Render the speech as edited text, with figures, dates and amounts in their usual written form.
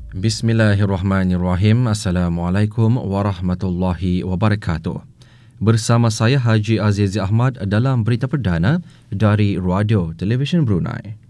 Bismillahirrahmanirrahim. Assalamualaikum warahmatullahi wabarakatuh. Bersama saya Haji Azizi Ahmad dalam berita perdana dari Radio Television Brunei.